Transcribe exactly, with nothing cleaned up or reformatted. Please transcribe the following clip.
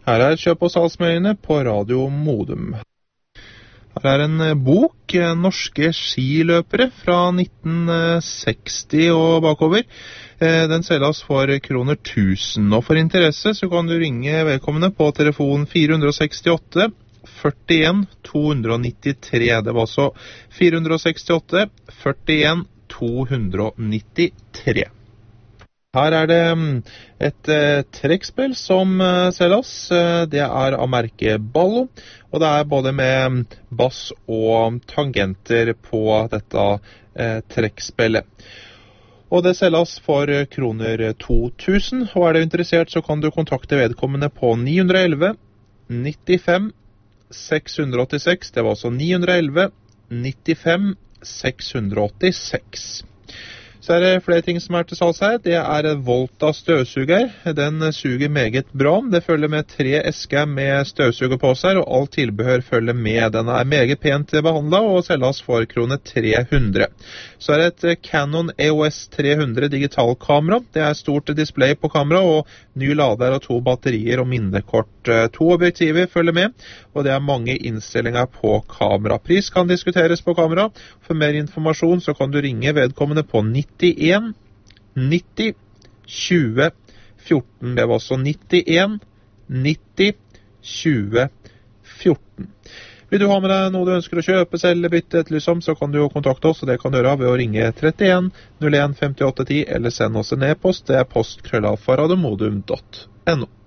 Her er kjøp- og salgsmeldingene på Radio Modum. Her er en bok, Norske skiløpere fra nitten seksti og bakover. Den selges for kroner tusen, og for interesse så kan du ringe vedkommende på telefon fire seks åtte førtien to nittitre. Det var altså fire seks åtte førtien to nittitre. Her er det et eh, trekkspill som eh, selges. Det er av merket Ballo, og det er både med bass og tangenter på dette eh, trekkspillet. Og det selges for kroner to tusen, og er du interessert så kan du kontakte vedkommende på ni ett ett nittifem seks åttiseks. Det var altså ni ett ett nittifem seks åttiseks. Så er det flere ting som er til salgs her. Det er Volta støvsuger. Den suger meget bra. Det følger med tre esker med støvsuger på seg, og alt tilbehør følger med. Den er meget pent behandlet og selges for kroner tre hundre. Så er det et Canon E O S tre hundre digitalkamera. Det er stort display på kamera, og ny lader og to batterier og minnekort. To objektiver følger med, og det er mange innstillinger på kamera. Pris kan diskuteres på kamera. For mer informasjon så kan du ringe vedkommende på nittien nitti tjue fjorten. Det var altså nittien nitti tjue fjorten. Vil du ha med deg noe du ønsker å kjøpe, selge, bytte et lysom, så kan du jo kontakte oss, og det kan du gjøre ved å ringe trettien null en femtiåtte ti, eller send oss en e-post. Det er post krøllalfa radiomodum punktum no.